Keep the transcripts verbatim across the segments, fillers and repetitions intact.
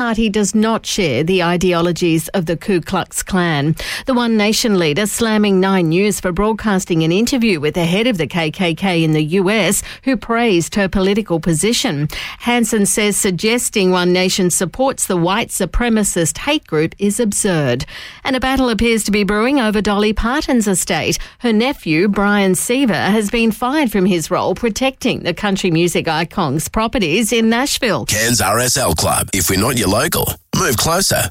party does not share the ideologies of the Ku Klux Klan. The One Nation leader slamming Nine News for broadcasting an interview with the head of the K K K in the U S, who praised her political position. Hansen says suggesting One Nation supports the white supremacist hate group is absurd. And a battle appears to be brewing over Dolly Parton's estate. Her nephew, Brian Seaver, has been fired from his role protecting the country music icon's properties in Nashville. Cairns R S L Club. If we're not your local, move closer.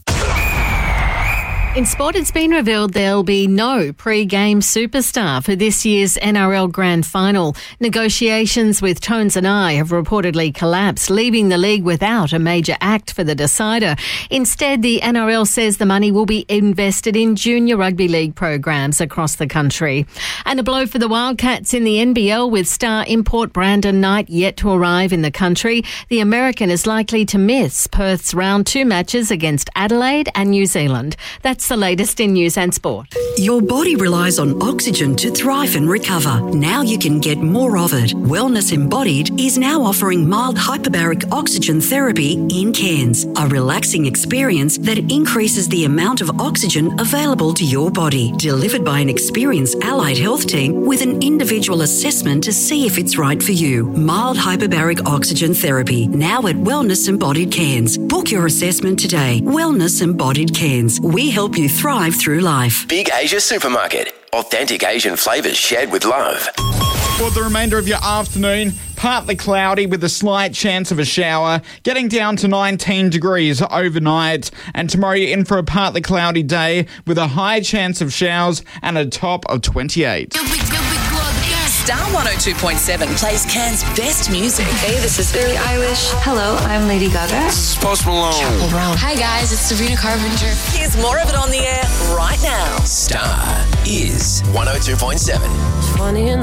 In sport, it's been revealed there'll be no pre-game superstar for this year's N R L Grand Final. Negotiations with Tones and I have reportedly collapsed, leaving the league without a major act for the decider. Instead, the N R L says the money will be invested in junior rugby league programs across the country. And a blow for the Wildcats in the N B L, with star import Brandon Knight yet to arrive in the country. The American is likely to miss Perth's round two matches against Adelaide and New Zealand. That's the latest in news and sport. Your body relies on oxygen to thrive and recover. Now you can get more of it. Wellness Embodied is now offering mild hyperbaric oxygen therapy in Cairns, a relaxing experience that increases the amount of oxygen available to your body, delivered by an experienced allied health team with an individual assessment to see if it's right for you. Mild hyperbaric oxygen therapy, now at Wellness Embodied Cairns. Book your assessment today. Wellness Embodied Cairns. We help you thrive through life. Big Asia Supermarket. Authentic Asian flavours shared with love. For the remainder of your afternoon, partly cloudy with a slight chance of a shower, getting down to nineteen degrees overnight. And tomorrow you're in for a partly cloudy day with a high chance of showers and a top of twenty-eight. Star one oh two point seven plays Cairns' best music. Hey, this is Billie Eilish. Hello, I'm Lady Gaga. This is Post Malone. Chappell Roan. Hi guys, it's Sabrina Carpenter. Here's more of it on the air right now. Star is one oh two point seven. Funny enough.